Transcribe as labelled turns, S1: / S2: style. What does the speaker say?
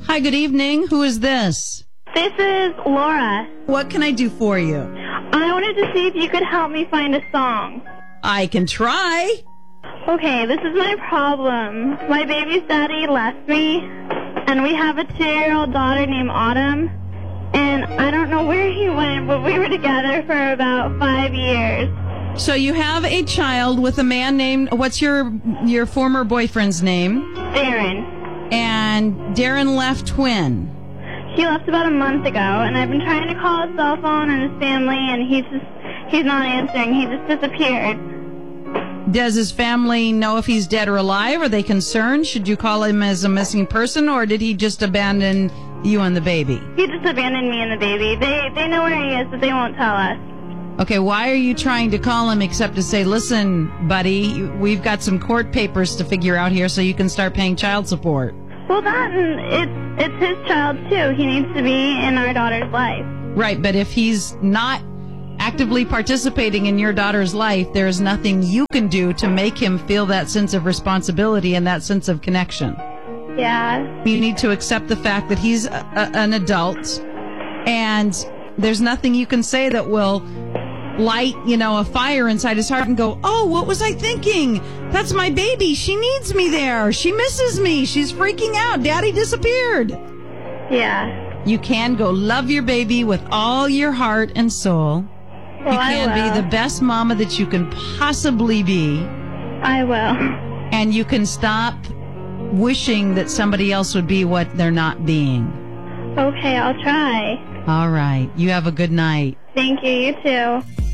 S1: Hi, good evening. Who is this?
S2: This is Laura.
S1: What can I do for you?
S2: I wanted to see if you could help me find a song.
S1: I can try.
S2: Okay, this is my problem. My baby's daddy left me, and we have a 2-year-old daughter named Autumn. And I don't know where he went, but we were together for about 5 years.
S1: So you have a child with a man named, what's your former boyfriend's name?
S2: Darren.
S1: And Darren left when?
S2: He left about a month ago, and I've been trying to call his cell phone and his family, and he's not answering. He just disappeared.
S1: Does his family know if he's dead or alive? Are they concerned? Should you call him as a missing person, or did he just abandon you and the baby?
S2: He just abandoned me and the baby. They know where he is, but they won't tell us.
S1: Okay, why are you trying to call him except to say, listen, buddy, we've got some court papers to figure out here so you can start paying child support?
S2: Well, that and it's his child, too. He needs to be in our daughter's life.
S1: Right, but if he's not actively participating in your daughter's life, there is nothing you can do to make him feel that sense of responsibility and that sense of connection.
S2: Yeah.
S1: You need to accept the fact that he's an adult, and there's nothing you can say that will light, a fire inside his heart and go, oh, what was I thinking? That's my baby. She needs me there. She misses me. She's freaking out. Daddy disappeared.
S2: Yeah.
S1: You can go love your baby with all your heart and soul.
S2: Well,
S1: you can be the best mama that you can possibly be.
S2: I will.
S1: And you can stop wishing that somebody else would be what they're not being.
S2: Okay, I'll try.
S1: All right. You have a good night.
S2: Thank you. You too.